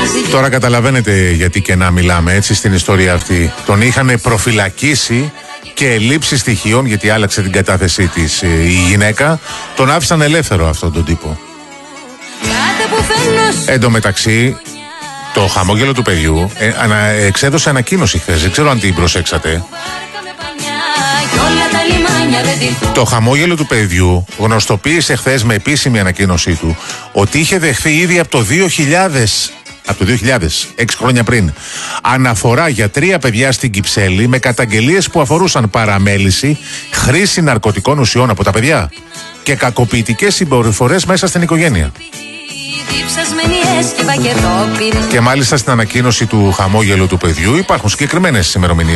Τώρα καταλαβαίνετε γιατί και να μιλάμε έτσι στην ιστορία αυτή. Τον είχαν προφυλακίσει και λήψη στοιχείων, γιατί άλλαξε την κατάθεσή της η γυναίκα. Τον άφησαν ελεύθερο αυτόν τον τύπο. Εν τω μεταξύ, το χαμόγελο του παιδιού εξέδωσε ανακοίνωση χθες. Δεν ξέρω αν την προσέξατε. Το χαμόγελο του παιδιού γνωστοποίησε χθες με επίσημη ανακοίνωσή του ότι είχε δεχθεί ήδη από το 2000, 6 χρόνια πριν, αναφορά για 3 παιδιά στην Κυψέλη με καταγγελίες που αφορούσαν παραμέληση, χρήση ναρκωτικών ουσιών από τα παιδιά και κακοποιητικές συμπεριφορές μέσα στην οικογένεια. Και μάλιστα στην ανακοίνωση του χαμόγελου του παιδιού υπάρχουν συγκεκριμένες ημερομηνίες.